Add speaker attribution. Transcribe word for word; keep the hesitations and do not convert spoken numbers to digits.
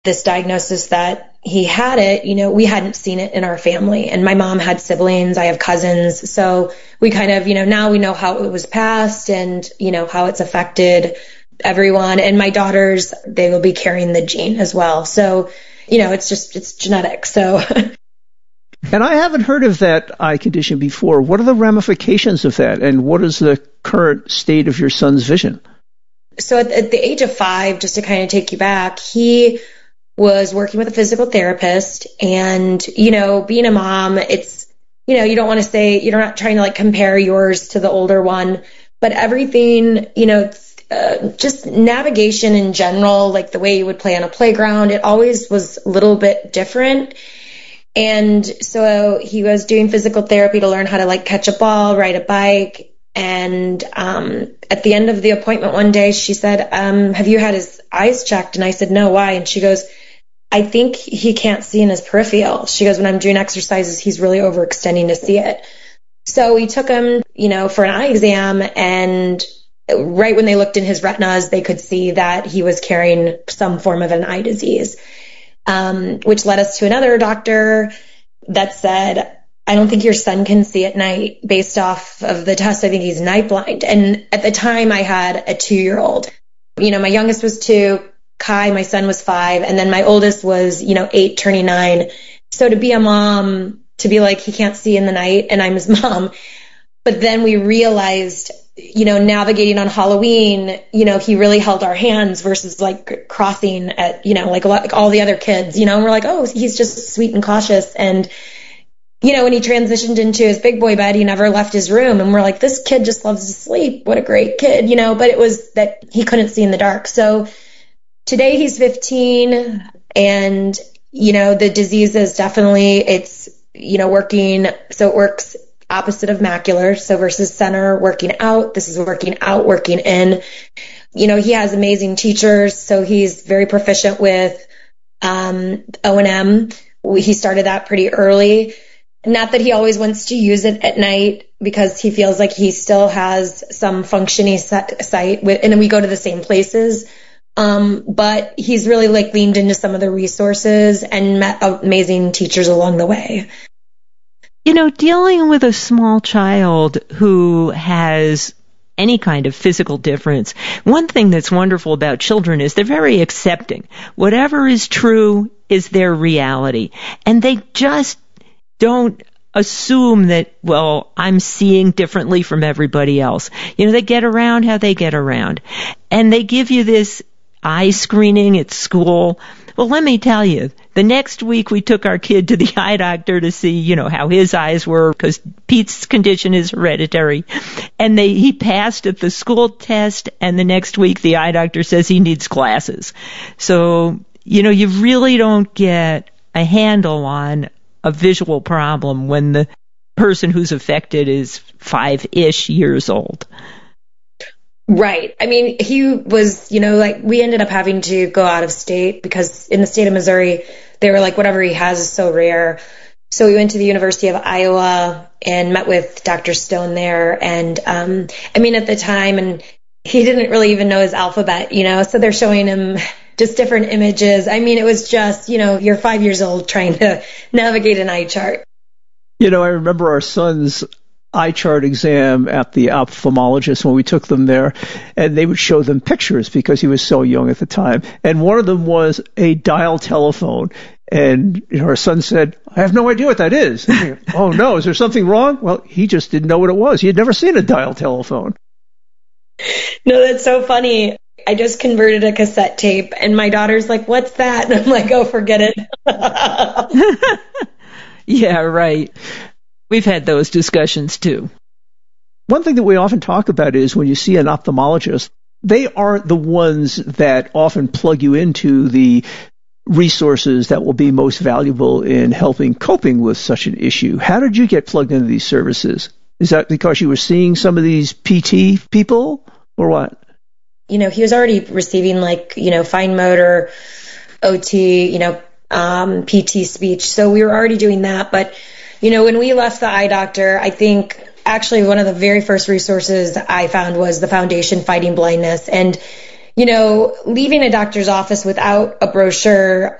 Speaker 1: this diagnosis that he had it, you know, we hadn't seen it in our family. And my mom had siblings, I have cousins. So we kind of, you know, now we know how it was passed and, you know, how it's affected everyone. And my daughters, they will be carrying the gene as well. So, you know, it's just, it's genetic. So.
Speaker 2: And I haven't heard of that eye condition before. What are the ramifications of that? And what is the current state of your son's vision?
Speaker 1: So at, at the age of five, just to kind of take you back, he was working with a physical therapist. And, you know, being a mom, it's, you know, you don't want to say, you're not trying to like compare yours to the older one, but everything, you know, uh, just navigation in general, like the way you would play on a playground, it always was a little bit different. And so he was doing physical therapy to learn how to like catch a ball, ride a bike. And um, at the end of the appointment one day, she said, um, have you had his eyes checked? And I said, no, why? And she goes, I think he can't see in his peripheral. She goes, when I'm doing exercises, he's really overextending to see it. So we took him, you know, for an eye exam, and right when they looked in his retinas, they could see that he was carrying some form of an eye disease, um, which led us to another doctor that said, I don't think your son can see at night based off of the test. I think he's night blind. And at the time I had a two-year-old. You know, my youngest was two, Kai, my son, was five, and then my oldest was, you know, eight, turning nine. So to be a mom, to be like, he can't see in the night, and I'm his mom. But then we realized, you know, navigating on Halloween, you know, he really held our hands versus like crossing at, you know, like, a lot, like all the other kids, you know, and we're like, oh, he's just sweet and cautious. And, you know, when he transitioned into his big boy bed, he never left his room. And we're like, this kid just loves to sleep. What a great kid, you know, but it was that he couldn't see in the dark. So today he's fifteen, and, you know, the disease is definitely, it's, you know, working. So it works opposite of macular. So versus center, working out. This is working out, working in. You know, he has amazing teachers. So he's very proficient with um, O and M. We, he started that pretty early. Not that he always wants to use it at night, because he feels like he still has some functioning sight, with, and then we go to the same places. Um, but he's really like leaned into some of the resources and met amazing teachers along the way.
Speaker 3: You know, dealing with a small child who has any kind of physical difference, one thing that's wonderful about children is they're very accepting. Whatever is true is their reality. And they just don't assume that, well, I'm seeing differently from everybody else. You know, they get around how they get around. And they give you this eye screening at school. Well, let me tell you, the next week we took our kid to the eye doctor to see, you know, how his eyes were, because Pete's condition is hereditary. And they, he passed at the school test, and the next week the eye doctor says he needs glasses. So, you know, you really don't get a handle on a visual problem when the person who's affected is five-ish years old.
Speaker 1: Right. I mean, he was, you know, like we ended up having to go out of state because in the state of Missouri, they were like, whatever he has is so rare. So we went to the University of Iowa and met with Doctor Stone there. And, um, I mean, at the time, and he didn't really even know his alphabet, you know, so they're showing him just different images. I mean, it was just, you know, you're five years old trying to navigate an eye chart.
Speaker 2: You know, I remember our son's eye chart exam at the ophthalmologist when we took them there, and they would show them pictures because he was so young at the time. And one of them was a dial telephone. And you know, our son said, I have no idea what that is. Oh, no, is there something wrong? Well, he just didn't know what it was. He had never seen a dial telephone.
Speaker 1: No, that's so funny. I just converted a cassette tape, and my daughter's like, what's that? And I'm like, oh, forget it.
Speaker 3: Yeah, right. We've had those discussions too.
Speaker 2: One thing that we often talk about is when you see an ophthalmologist, they aren't the ones that often plug you into the resources that will be most valuable in helping coping with such an issue. How did you get plugged into these services? Is that because you were seeing some of these P T people or what?
Speaker 1: You know, he was already receiving like, you know, fine motor, O T, you know, um, P T speech. So we were already doing that. But you know, when we left the eye doctor, I think actually one of the very first resources I found was the Foundation Fighting Blindness. And, you know, leaving a doctor's office without a brochure